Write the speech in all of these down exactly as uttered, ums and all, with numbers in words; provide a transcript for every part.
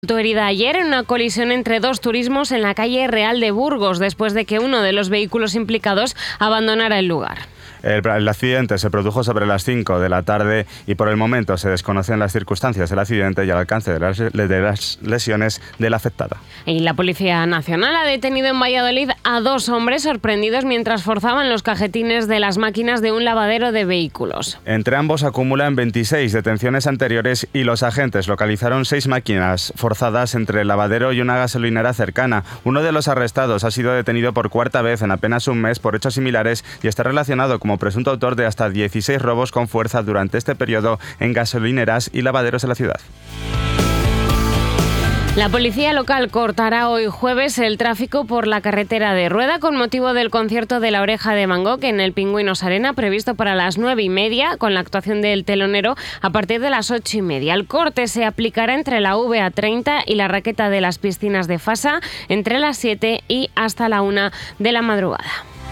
Herida ayer en una colisión entre dos turismos en la calle Real de Burgos, después de que uno de los vehículos implicados abandonara el lugar. El, el accidente se produjo sobre las cinco de la tarde y por el momento se desconocen las circunstancias del accidente y el alcance de las, de las lesiones de la afectada. Y la Policía Nacional ha detenido en Valladolid a dos hombres sorprendidos mientras forzaban los cajetines de las máquinas de un lavadero de vehículos. Entre ambos acumulan veintiséis detenciones anteriores y los agentes localizaron seis máquinas forzadas entre el lavadero y una gasolinera cercana. Uno de los arrestados ha sido detenido por cuarta vez en apenas un mes por hechos similares y está relacionado como presunto autor de hasta dieciséis robos con fuerza durante este periodo en gasolineras y lavaderos de la ciudad. La policía local cortará hoy jueves el tráfico por la carretera de Rueda con motivo del concierto de La Oreja de Van Gogh en el Pingüinos Arena, previsto para las nueve y media, con la actuación del telonero a partir de las ocho y media. El corte se aplicará entre la V A treinta y la Raqueta de las Piscinas de Fasa entre las siete y hasta la una de la madrugada.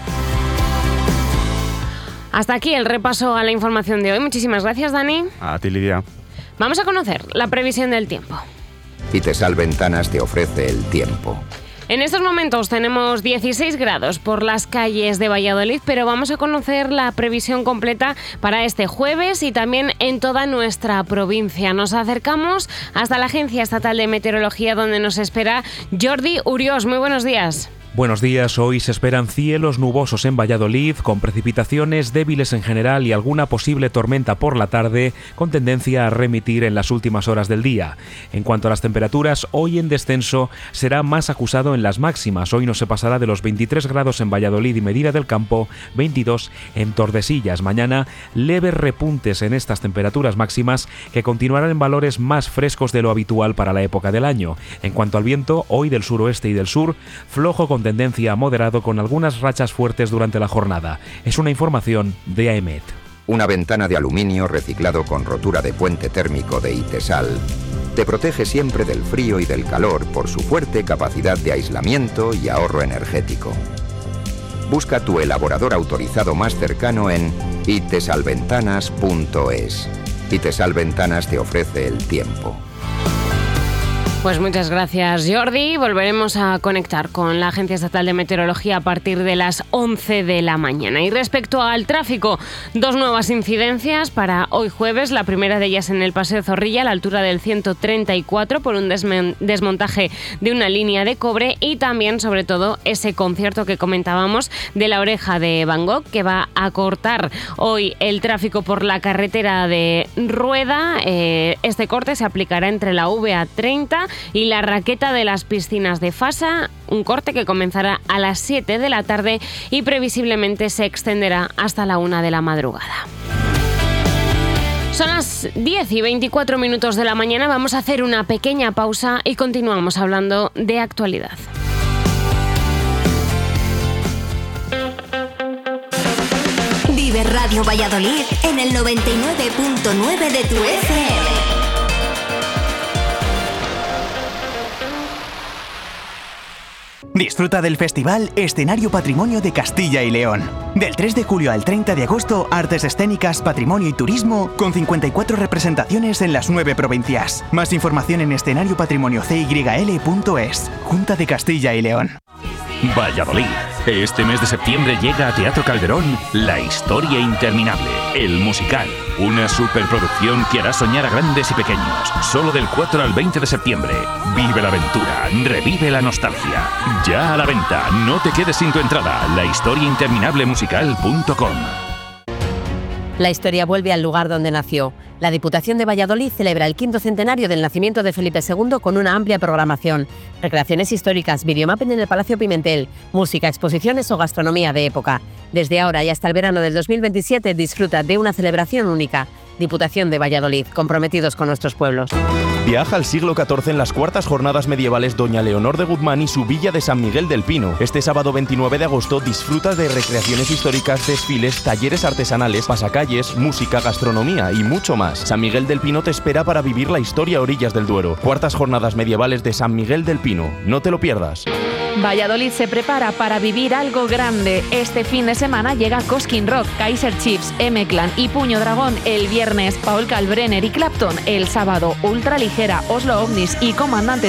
Hasta aquí el repaso a la información de hoy. Muchísimas gracias, Dani. A ti, Lidia. Vamos a conocer la previsión del tiempo. Itesal Ventanas te ofrece el tiempo. En estos momentos tenemos dieciséis grados por las calles de Valladolid, pero vamos a conocer la previsión completa para este jueves y también en toda nuestra provincia. Nos acercamos hasta la Agencia Estatal de Meteorología, donde nos espera Jordi Uriós. Muy buenos días. Buenos días, hoy se esperan cielos nubosos en Valladolid, con precipitaciones débiles en general y alguna posible tormenta por la tarde, con tendencia a remitir en las últimas horas del día. En cuanto a las temperaturas, hoy en descenso será más acusado en las máximas. Hoy no se pasará de los veintitrés grados en Valladolid y Medina del Campo, veintidós en Tordesillas. Mañana, leves repuntes en estas temperaturas máximas que continuarán en valores más frescos de lo habitual para la época del año. En cuanto al viento, hoy del suroeste y del sur, flojo con tendencia a moderado con algunas rachas fuertes durante la jornada. Es una información de AEMET. Una ventana de aluminio reciclado con rotura de puente térmico de Itesal te protege siempre del frío y del calor por su fuerte capacidad de aislamiento y ahorro energético. Busca tu elaborador autorizado más cercano en itesalventanas punto es. Itesal Ventanas te ofrece el tiempo. Pues muchas gracias, Jordi. Volveremos a conectar con la Agencia Estatal de Meteorología a partir de las once de la mañana. Y respecto al tráfico, dos nuevas incidencias para hoy jueves. La primera de ellas en el Paseo Zorrilla, a la altura del ciento treinta y cuatro, por un desmen- desmontaje de una línea de cobre. Y también, sobre todo, ese concierto que comentábamos de La Oreja de Van Gogh, que va a cortar hoy el tráfico por la carretera de Rueda. Eh, este corte se aplicará entre la V A treinta y la Raqueta de las Piscinas de Fasa, un corte que comenzará a las siete de la tarde y previsiblemente se extenderá hasta la una de la madrugada. Son las diez y veinticuatro minutos de la mañana, vamos a hacer una pequeña pausa y continuamos hablando de actualidad. Vive Radio Valladolid en el noventa y nueve punto nueve de tu F M. Disfruta del festival Escenario Patrimonio de Castilla y León. Del tres de julio al treinta de agosto, artes escénicas, patrimonio y turismo, con cincuenta y cuatro representaciones en las nueve provincias. Más información en escenario patrimonio c y l punto es. Junta de Castilla y León. Valladolid. Este mes de septiembre llega a Teatro Calderón La Historia Interminable, el musical. Una superproducción que hará soñar a grandes y pequeños. Solo del cuatro al veinte de septiembre. Vive la aventura, revive la nostalgia. Ya a la venta, no te quedes sin tu entrada. la historia interminable musical punto com. La historia vuelve al lugar donde nació. La Diputación de Valladolid celebra el quinto centenario del nacimiento de Felipe segundo con una amplia programación. Recreaciones históricas, videomapping en el Palacio Pimentel, música, exposiciones o gastronomía de época. Desde ahora y hasta el verano del dos mil veintisiete disfruta de una celebración única. Diputación de Valladolid, comprometidos con nuestros pueblos. Viaja al siglo catorce en las cuartas jornadas medievales Doña Leonor de Guzmán y su villa de San Miguel del Pino. Este sábado veintinueve de agosto disfruta de recreaciones históricas, desfiles, talleres artesanales, pasacalles, música, gastronomía y mucho más. más. San Miguel del Pino te espera para vivir la historia a orillas del Duero. Cuartas jornadas medievales de San Miguel del Pino. No te lo pierdas. Valladolid se prepara para vivir algo grande. Este fin de semana llega Cosquín Rock, Kaiser Chiefs, M-Clan y Puño Dragón el viernes, Paul Kalbrenner y Clapton el sábado, Ultraligera, Oslo Ovnis y Comandante